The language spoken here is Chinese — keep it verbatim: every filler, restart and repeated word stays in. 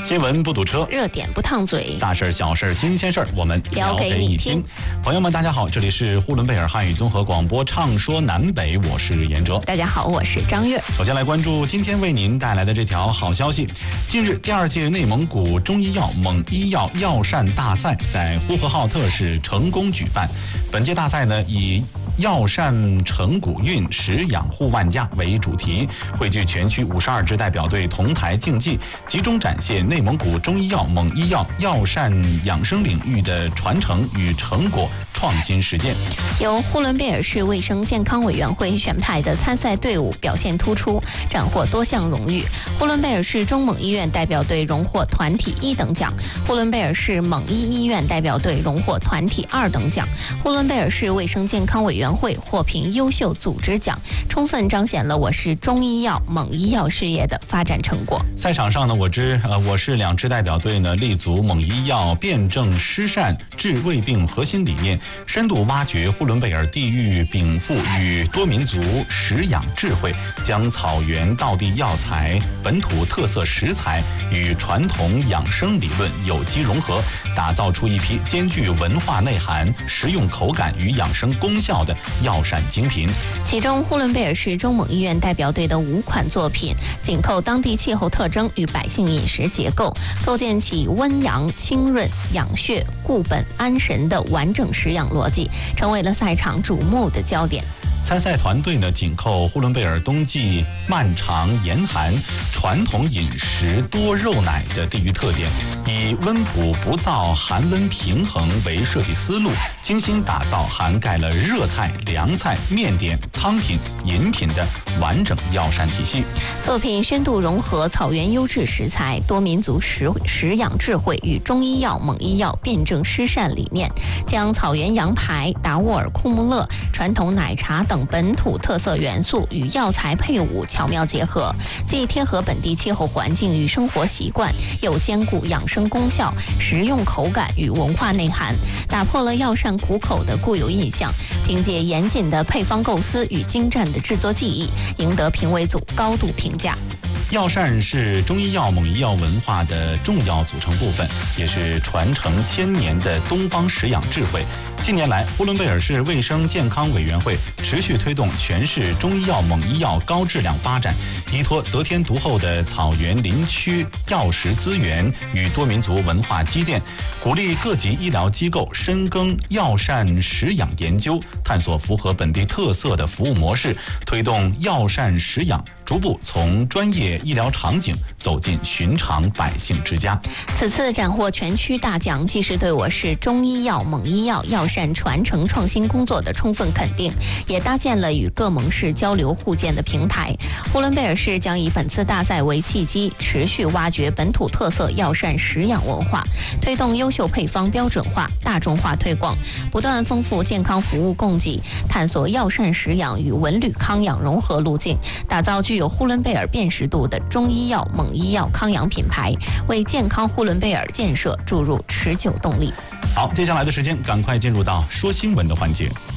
新闻不堵车， 热点不烫嘴， 大事小事新鲜事儿，我们聊给你听。 朋友们，大家好，这里是呼伦贝尔汉语综合广播，畅说南北，我是严哲。 大家好，我是张悦。 首先来关注今天为您带来的这条好消息。近日，第二届内蒙古中医药蒙医药药膳大赛在呼和浩特市成功举办。本届大赛呢，以药膳成古韵，食养护万家为主题，汇聚全区五十二支代表队同台竞技，集中展现内蒙古中医药蒙医药药膳养生领域的传承与成果创新实践。 由呼伦贝尔市卫生健康委员会选派的参赛队伍表现突出，斩获多项荣誉。呼伦贝尔市中蒙医院代表队荣获团体一等奖，呼伦贝尔市蒙医医院代表队荣获团体二等奖，呼伦贝尔市卫生健康委员会获评优秀组织奖，充分彰显了我市中医药蒙医药事业的发展成果。 赛场上呢，我支呃我市两支代表队呢立足蒙医药辨证施善治胃病核心理念，深度挖掘呼伦贝尔地域禀赋与多民族食养智慧，将草原道地药材、本土特色食材与传统养生理论有机融合，打造出一批兼具文化内涵、实用口感与养生功效的药膳精品。 其中，呼伦贝尔市中蒙医院代表队的五款作品紧扣当地气候特征与百姓饮食结构，构建起温阳、清润、养血、固本、安神的完整食养逻辑，成为了赛场瞩目的焦点。 参赛团队呢，紧扣呼伦贝尔冬季漫长严寒、传统饮食多肉奶的地域特点，以温补不燥、寒温平衡为设计思路，精心打造涵盖了热菜、凉菜、面点、汤品、饮品的完整药膳体系。 作品深度融合草原优质食材、多民族食食养智慧与中医药蒙医药辨证施善理念，将草原羊排、达斡尔库木勒、传统奶茶等本土特色元素与药材配伍巧妙结合，既贴合本地气候环境与生活习惯，又兼顾养生功效、实用口感与文化内涵，打破了药膳苦口的固有印象，凭借严谨的配方构思与精湛的制作技艺，赢得评委组高度评价。 药膳是中医药蒙医药文化的重要组成部分，也是传承千年的东方食养智慧。近年来，呼伦贝尔市卫生健康委员会持续推动全市中医药蒙医药高质量发展，依托得天独厚的草原林区药食资源与多民族文化积淀，鼓励各级医疗机构深耕药膳食养研究，探索符合本地特色的服务模式，推动药膳食养逐步从专业医疗场景走进寻常百姓之家。 此次斩获全区大奖，既是对我市中医药蒙医药药膳传承创新工作的充分肯定，也搭建了与各蒙市交流互鉴的平台。呼伦贝尔市将以本次大赛为契机，持续挖掘本土特色药膳食养文化，推动优秀配方标准化、大众化推广，不断丰富健康服务供给，探索药膳食养与文旅康养融合路径，打造具有呼伦贝尔辨识度的中医药蒙医药康养品牌，为健康呼伦贝尔建设注入持久动力。 好，接下来的时间赶快进入到说新闻的环节。